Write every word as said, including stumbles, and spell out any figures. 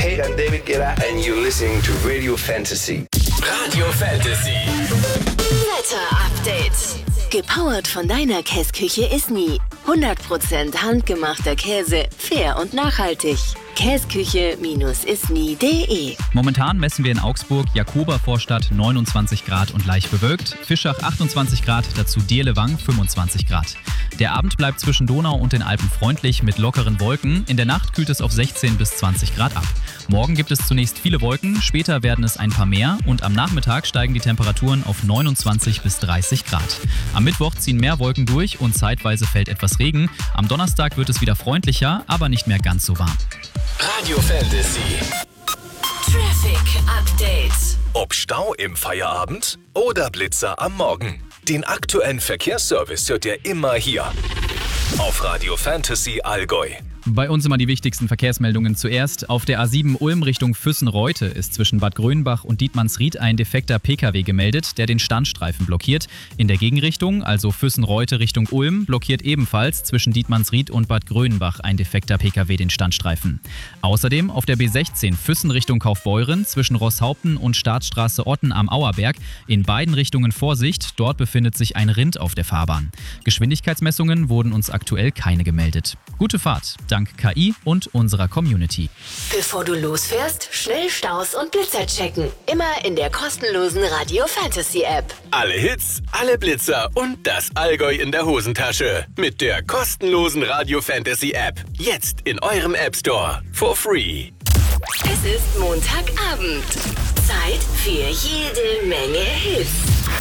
Hey, I'm David Guetta and you're listening to Radio Fantasy. Radio Fantasy. Wetter-Update. Gepowert von deiner Käsküche Isny. hundert Prozent handgemachter Käse, fair und nachhaltig. Käsküche Isny punkt de. Momentan messen wir in Augsburg Jakobervorstadt neunundzwanzig Grad und leicht bewölkt, Fischach achtundzwanzig Grad, dazu Dierlewang fünfundzwanzig Grad. Der Abend bleibt zwischen Donau und den Alpen freundlich mit lockeren Wolken. In der Nacht kühlt es auf sechzehn bis zwanzig Grad ab. Morgen gibt es zunächst viele Wolken, später werden es ein paar mehr und am Nachmittag steigen die Temperaturen auf neunundzwanzig bis dreißig Grad. Am Mittwoch ziehen mehr Wolken durch und zeitweise fällt etwas Regen. Am Donnerstag wird es wieder freundlicher, aber nicht mehr ganz so warm. Radio Fantasy. Traffic Update. Ob Stau im Feierabend oder Blitzer am Morgen. Den aktuellen Verkehrsservice hört ihr immer hier auf Radio Fantasy Allgäu. Bei uns immer die wichtigsten Verkehrsmeldungen zuerst. Auf der A sieben Ulm Richtung Füssen-Reute ist zwischen Bad Grönbach und Dietmannsried ein defekter Pkw gemeldet, der den Standstreifen blockiert. In der Gegenrichtung, also Füssen-Reute Richtung Ulm, blockiert ebenfalls zwischen Dietmannsried und Bad Grönbach ein defekter Pkw den Standstreifen. Außerdem auf der B sechzehn Füssen Richtung Kaufbeuren zwischen Rosshaupten und Staatsstraße Otten am Auerberg. In beiden Richtungen Vorsicht, dort befindet sich ein Rind auf der Fahrbahn. Geschwindigkeitsmessungen wurden uns aktuell keine gemeldet. Gute Fahrt, dank K I und unserer Community. Bevor du losfährst, schnell Staus und Blitzer checken. Immer in der kostenlosen Radio Fantasy App. Alle Hits, alle Blitzer und das Allgäu in der Hosentasche. Mit der kostenlosen Radio Fantasy App. Jetzt in eurem App Store. For free. Es ist Montagabend. Zeit für jede Menge Hits.